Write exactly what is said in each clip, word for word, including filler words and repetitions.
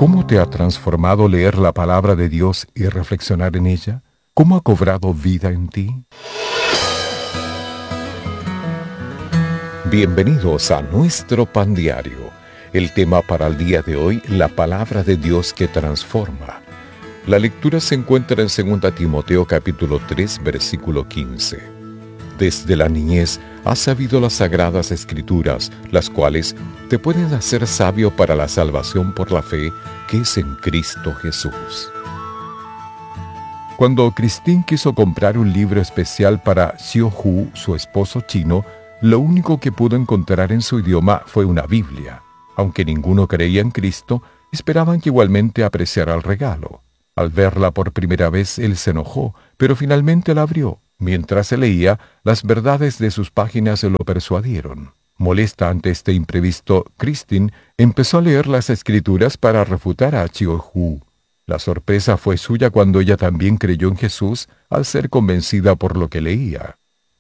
¿Cómo te ha transformado leer la palabra de Dios y reflexionar en ella? ¿Cómo ha cobrado vida en ti? Bienvenidos a nuestro Pan Diario. El tema para el día de hoy, la palabra de Dios que transforma. La lectura se encuentra en segunda Timoteo capítulo tres, versículo quince. Desde la niñez has sabido las sagradas escrituras, las cuales te pueden hacer sabio para la salvación por la fe que es en Cristo Jesús. Cuando Christine quiso comprar un libro especial para Xiu-Hu, su esposo chino, lo único que pudo encontrar en su idioma fue una Biblia. Aunque ninguno creía en Cristo, esperaban que igualmente apreciara el regalo. Al verla por primera vez, él se enojó, pero finalmente la abrió. Mientras se leía, las verdades de sus páginas lo persuadieron. Molesta ante este imprevisto, Christine empezó a leer las escrituras para refutar a Xiu-Hu. La sorpresa fue suya cuando ella también creyó en Jesús al ser convencida por lo que leía.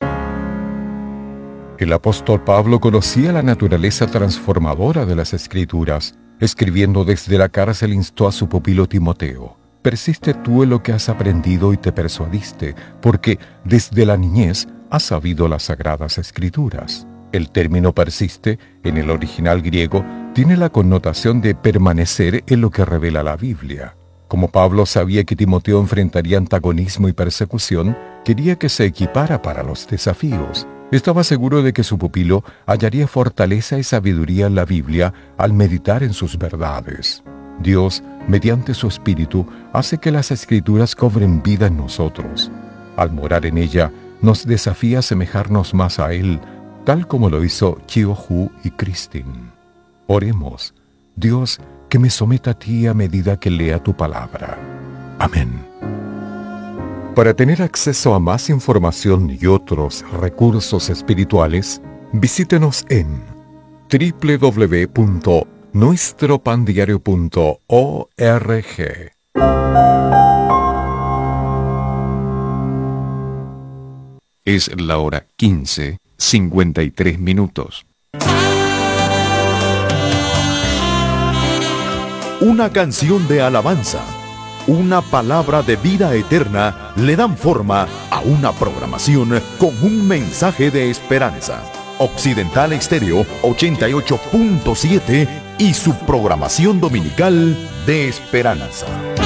El apóstol Pablo conocía la naturaleza transformadora de las escrituras. Escribiendo desde la cárcel instó a su pupilo Timoteo: persiste tú en lo que has aprendido y te persuadiste, porque desde la niñez has sabido las sagradas escrituras. El término persiste, en el original griego, tiene la connotación de permanecer en lo que revela la Biblia. Como Pablo sabía que Timoteo enfrentaría antagonismo y persecución, quería que se equipara para los desafíos. Estaba seguro de que su pupilo hallaría fortaleza y sabiduría en la Biblia al meditar en sus verdades. Dios, mediante su Espíritu, hace que las Escrituras cobren vida en nosotros. Al morar en ella, nos desafía a asemejarnos más a Él, tal como lo hizo Xiu-Hu y Christine. Oremos. Dios, que me someta a ti a medida que lea tu palabra. Amén. Para tener acceso a más información y otros recursos espirituales, visítenos en doble u doble u doble u punto nuestro pan diario punto org. Es la hora quince, cincuenta y tres minutos. Una canción de alabanza, una palabra de vida eterna le dan forma a una programación con un mensaje de esperanza. Occidental Estéreo ochenta y ocho punto siete y su programación dominical de esperanza.